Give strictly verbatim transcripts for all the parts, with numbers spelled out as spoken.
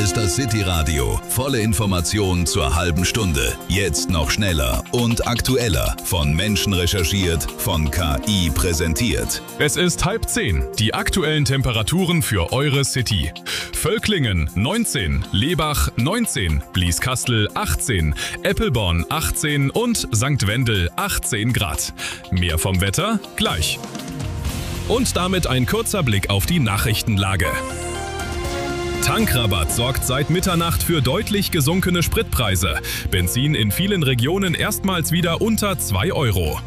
ist das City Radio. Volle Informationen zur halben Stunde. Jetzt noch schneller und aktueller. Von Menschen recherchiert, von K I präsentiert. Es ist halb zehn. Die aktuellen Temperaturen für eure City. Völklingen neunzehn, Lebach neunzehn, Blieskastel achtzehn, Eppelborn achtzehn und Sankt Wendel achtzehn Grad. Mehr vom Wetter gleich. Und damit ein kurzer Blick auf die Nachrichtenlage. Tankrabatt sorgt seit Mitternacht für deutlich gesunkene Spritpreise. Benzin in vielen Regionen erstmals wieder unter zwei Euro.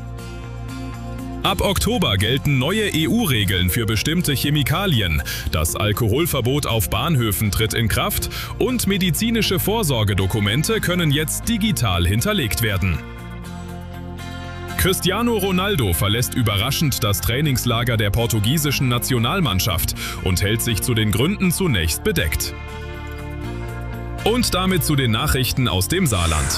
Ab Oktober gelten neue E U-Regeln für bestimmte Chemikalien. Das Alkoholverbot auf Bahnhöfen tritt in Kraft und medizinische Vorsorgedokumente können jetzt digital hinterlegt werden. Cristiano Ronaldo verlässt überraschend das Trainingslager der portugiesischen Nationalmannschaft und hält sich zu den Gründen zunächst bedeckt. Und damit zu den Nachrichten aus dem Saarland.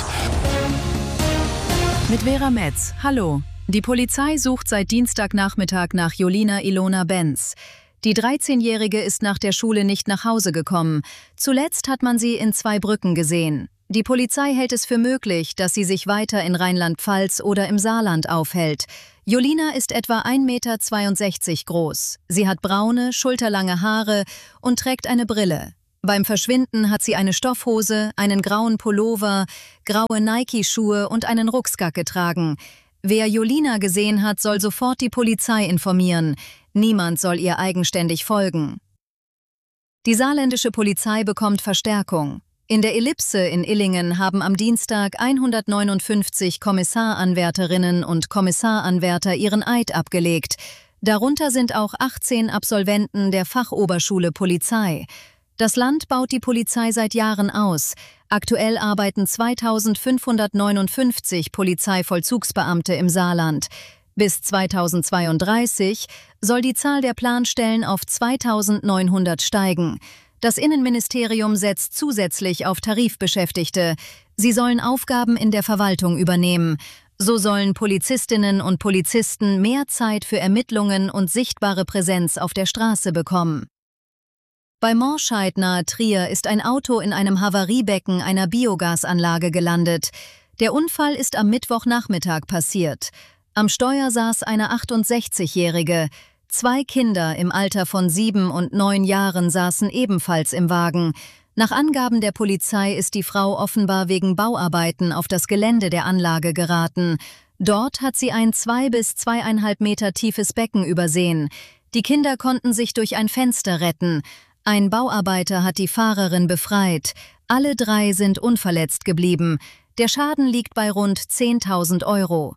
Mit Vera Metz. Hallo. Die Polizei sucht seit Dienstagnachmittag nach Jolina Ilona Benz. Die dreizehnjährige ist nach der Schule nicht nach Hause gekommen. Zuletzt hat man sie in Zweibrücken gesehen. Die Polizei hält es für möglich, dass sie sich weiter in Rheinland-Pfalz oder im Saarland aufhält. Jolina ist etwa ein Meter zweiundsechzig groß. Sie hat braune, schulterlange Haare und trägt eine Brille. Beim Verschwinden hat sie eine Stoffhose, einen grauen Pullover, graue Nike-Schuhe und einen Rucksack getragen. Wer Jolina gesehen hat, soll sofort die Polizei informieren. Niemand soll ihr eigenständig folgen. Die saarländische Polizei bekommt Verstärkung. In der Ellipse in Illingen haben am Dienstag hundertneunundfünfzig Kommissaranwärterinnen und Kommissaranwärter ihren Eid abgelegt. Darunter sind auch achtzehn Absolventen der Fachoberschule Polizei. Das Land baut die Polizei seit Jahren aus. Aktuell arbeiten zweitausendfünfhundertneunundfünfzig Polizeivollzugsbeamte im Saarland. Bis zweitausendzweiunddreißig soll die Zahl der Planstellen auf zweitausendneunhundert steigen. Das Innenministerium setzt zusätzlich auf Tarifbeschäftigte. Sie sollen Aufgaben in der Verwaltung übernehmen. So sollen Polizistinnen und Polizisten mehr Zeit für Ermittlungen und sichtbare Präsenz auf der Straße bekommen. Bei Morscheid nahe Trier ist ein Auto in einem Havariebecken einer Biogasanlage gelandet. Der Unfall ist am Mittwochnachmittag passiert. Am Steuer saß eine achtundsechzigjährige. Zwei Kinder im Alter von sieben und neun Jahren saßen ebenfalls im Wagen. Nach Angaben der Polizei ist die Frau offenbar wegen Bauarbeiten auf das Gelände der Anlage geraten. Dort hat sie ein zwei bis zweieinhalb Meter tiefes Becken übersehen. Die Kinder konnten sich durch ein Fenster retten. Ein Bauarbeiter hat die Fahrerin befreit. Alle drei sind unverletzt geblieben. Der Schaden liegt bei rund zehntausend Euro.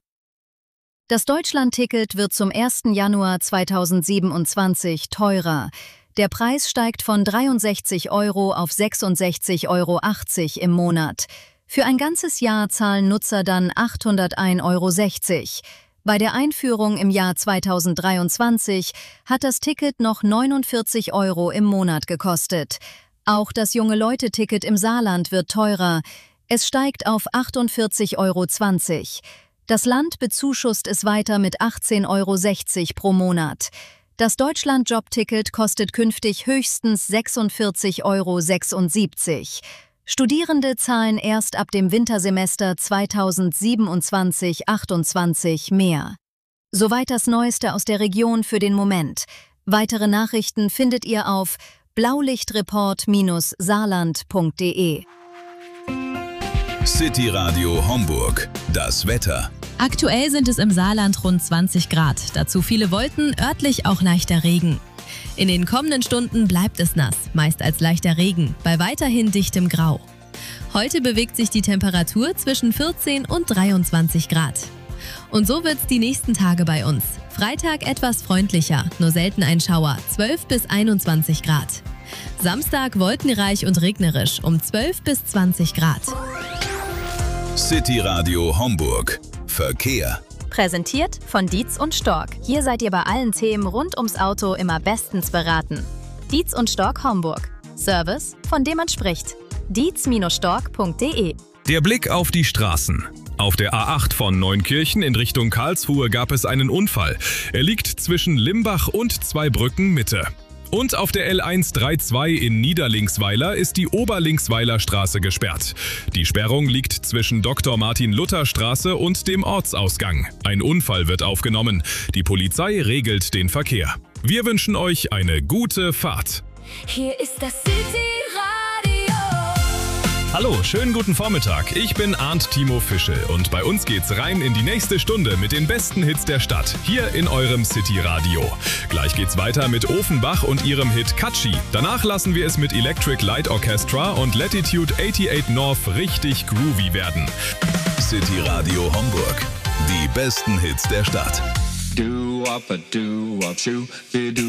Das Deutschland-Ticket wird zum ersten Januar zweitausendsiebenundzwanzig teurer. Der Preis steigt von dreiundsechzig Euro auf sechsundsechzig Euro achtzig im Monat. Für ein ganzes Jahr zahlen Nutzer dann achthundertein Euro sechzig. Bei der Einführung im Jahr zweitausenddreiundzwanzig hat das Ticket noch neunundvierzig Euro im Monat gekostet. Auch das Junge-Leute-Ticket im Saarland wird teurer. Es steigt auf achtundvierzig Euro zwanzig. Das Land bezuschusst es weiter mit achtzehn Euro sechzig pro Monat. Das Deutschland-Jobticket kostet künftig höchstens sechsundvierzig Euro sechsundsiebzig. Studierende zahlen erst ab dem Wintersemester zweitausendsiebenundzwanzig achtundzwanzig mehr. Soweit das Neueste aus der Region für den Moment. Weitere Nachrichten findet ihr auf blaulichtreport Bindestrich saarland Punkt de. City Radio Homburg. Das Wetter. Aktuell sind es im Saarland rund zwanzig Grad, dazu viele Wolken, örtlich auch leichter Regen. In den kommenden Stunden bleibt es nass, meist als leichter Regen, bei weiterhin dichtem Grau. Heute bewegt sich die Temperatur zwischen vierzehn und dreiundzwanzig Grad. Und so wird's die nächsten Tage bei uns. Freitag etwas freundlicher, nur selten ein Schauer, zwölf bis einundzwanzig Grad. Samstag wolkenreich und regnerisch, um zwölf bis zwanzig Grad. City Radio Homburg. Verkehr. Präsentiert von Dietz und Stork. Hier seid ihr bei allen Themen rund ums Auto immer bestens beraten. Dietz und Stork Homburg. Service, von dem man spricht. dietz Stork Punkt de. Der Blick auf die Straßen. Auf der A acht von Neunkirchen in Richtung Karlsruhe gab es einen Unfall. Er liegt zwischen Limbach und Zweibrücken Mitte. Und auf der L eins zweiunddreißig in Niederlinksweiler ist die Oberlinksweiler Straße gesperrt. Die Sperrung liegt zwischen Doktor Martin Luther Straße und dem Ortsausgang. Ein Unfall wird aufgenommen. Die Polizei regelt den Verkehr. Wir wünschen euch eine gute Fahrt. Hier ist das City Radio. Hallo, schönen guten Vormittag. Ich bin Arndt Timo Fischel und bei uns geht's rein in die nächste Stunde mit den besten Hits der Stadt, hier in eurem City Radio. Gleich geht's weiter mit Ofenbach und ihrem Hit Katschi. Danach lassen wir es mit Electric Light Orchestra und Latitude achtzig North richtig groovy werden. City Radio Homburg. Die besten Hits der Stadt. Do up a do up shoe, do